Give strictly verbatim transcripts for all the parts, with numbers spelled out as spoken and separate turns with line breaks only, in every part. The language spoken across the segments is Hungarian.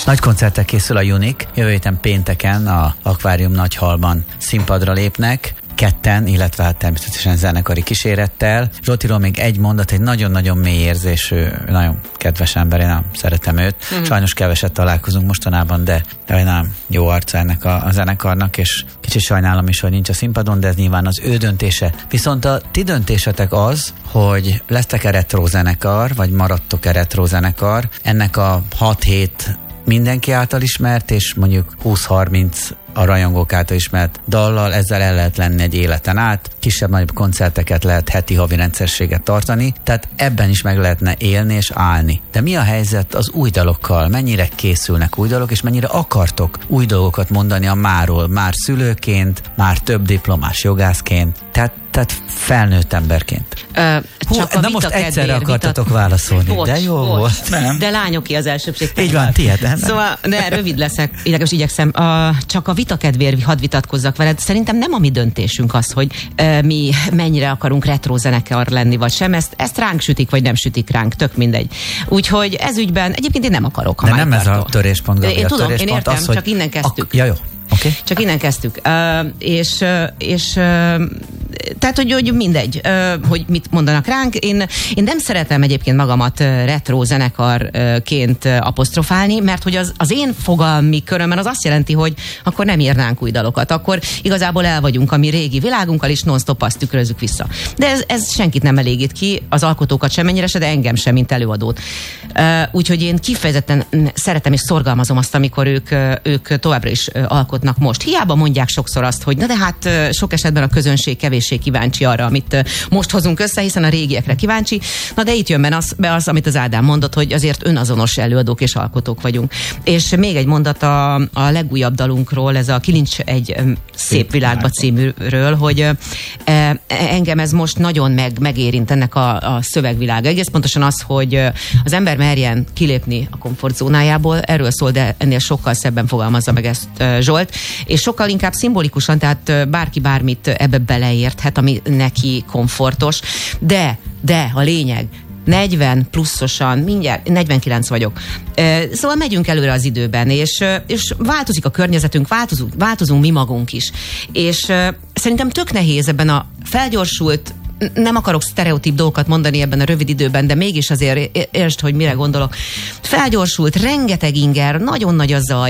Nagy koncertek készül a Unique, jövő héten pénteken a Akvárium Nagyhallban színpadra lépnek, ketten, illetve hát természetesen zenekari kísérettel. Zsoltiról még egy mondat, egy nagyon-nagyon mély érzésű, nagyon kedves ember, én nem szeretem őt. Mm. Sajnos keveset találkozunk mostanában, de, de nagyon jó arca ennek a, a zenekarnak, és kicsit sajnálom is, hogy nincs a színpadon, de ez nyilván az ő döntése. Viszont a ti döntésetek az, hogy lesztek-e retro zenekar, vagy maradtok-e retro zenekar, ennek a hat-hét mindenki által ismert, és mondjuk húsz-harminc a rajongók által ismert dallal, ezzel el lehet lenni egy életen át, kisebb-nagyobb koncerteket lehet heti havi rendszerséget tartani, tehát ebben is meg lehetne élni és állni. De mi a helyzet az új dalokkal? Mennyire készülnek új dalok, és mennyire akartok új dolgokat mondani a máról, már szülőként, már több diplomás jogászként, tehát, tehát felnőtt emberként?
Ö,
Hú, na most egyszerre akartatok vitat... válaszolni, bocs, de jó bocs. volt.
Nem. De lányoké az elsőbség.
Így van, tiéd.
Szóval, de rövid leszek, illetve igyekszem. A, csak a vita kedvéért hadd vitatkozzak veled. Szerintem nem a mi döntésünk az, hogy e, mi mennyire akarunk retro zenekar lenni, vagy sem. Ezt, ezt ránk sütik, vagy nem sütik ránk, tök mindegy. Úgyhogy ez ügyben egyébként én nem akarok. Ha
de nem ez a töréspont, Gabi.
Én
a
tudom,
töréspont
én értem,
az, hogy
csak innen kezdtük.
Ak- ja, jó. Okay.
Csak innen kezdtük. Uh, és, uh, és uh, tehát, hogy, hogy mindegy, uh, hogy mit mondanak ránk. Én, én nem szeretem egyébként magamat uh, retro zenekarként uh, apostrofálni, mert hogy az, az én fogalmi körömben az azt jelenti, hogy akkor nem írnánk új dalokat. Akkor igazából el vagyunk a mi régi világunkkal, és non-stop azt tükrözzük vissza. De ez, ez senkit nem elégít ki, az alkotókat semmennyire se, de engem sem, mint előadót. Uh, úgyhogy én kifejezetten szeretem és szorgalmazom azt, amikor ők, ők továbbra is alkotnak most. Hiába mondják sokszor azt, hogy na de hát sok esetben a közönség kevéssé kíváncsi arra, amit most hozunk össze, hiszen a régiekre kíváncsi. Na de itt jön be az, be az, amit az Ádám mondott, hogy azért önazonos előadók és alkotók vagyunk. És még egy mondat a, a legújabb dalunkról, ez a Kilincs egy szép világba címűről, hogy e, engem ez most nagyon meg, megérint ennek a, a szövegvilága. Egész pontosan az, hogy az ember merjen kilépni a komfortzónájából, erről szól, de ennél sokkal szebben fogalmazza meg ezt Zsolt, és sokkal inkább szimbolikusan, tehát bárki bármit ebbe beleérthet, ami neki komfortos, de, de a lényeg, negyven pluszosan, mindjárt negyvenkilenc vagyok. Szóval megyünk előre az időben, és, és változik a környezetünk, változunk, változunk mi magunk is. És szerintem tök nehéz ebben a felgyorsult, nem akarok sztereotíp dolgokat mondani ebben a rövid időben, de mégis azért értsd, hogy mire gondolok. Felgyorsult, rengeteg inger, nagyon nagy a zaj,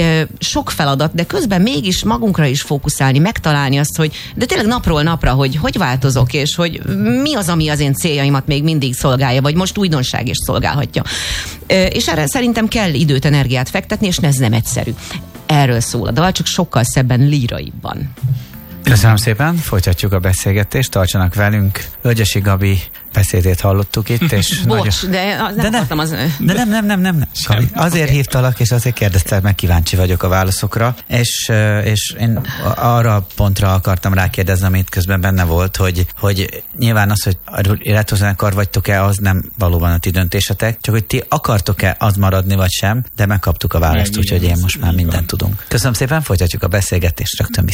sok feladat, de közben mégis magunkra is fókuszálni, megtalálni azt, hogy de tényleg napról napra, hogy hogy változok, és hogy mi az, ami az én céljaimat még mindig szolgálja, vagy most újdonság is szolgálhatja. És erre szerintem kell időt, energiát fektetni, és ez nem egyszerű. Erről szól a dal, csak sokkal szebben, líraibban.
Köszönöm szépen, folytatjuk a beszélgetést, tartsanak velünk. Ögyesi Gabi beszédét hallottuk itt, és
bocs, nagyon... de nem
de
akartam az...
De nem, nem, nem, nem. Gabi, azért hívtalak, és azért kérdeztem, meg kíváncsi vagyok a válaszokra, és, és én arra a pontra akartam rákérdezni, amit közben benne volt, hogy, hogy nyilván az, hogy retrozenekar vagytok-e, az nem valóban a ti döntésetek, csak hogy ti akartok-e az maradni, vagy sem, de megkaptuk a választ, úgyhogy én most már mindent tudunk. Köszönöm szépen, folytatjuk a beszélgetést, rögtön vissza.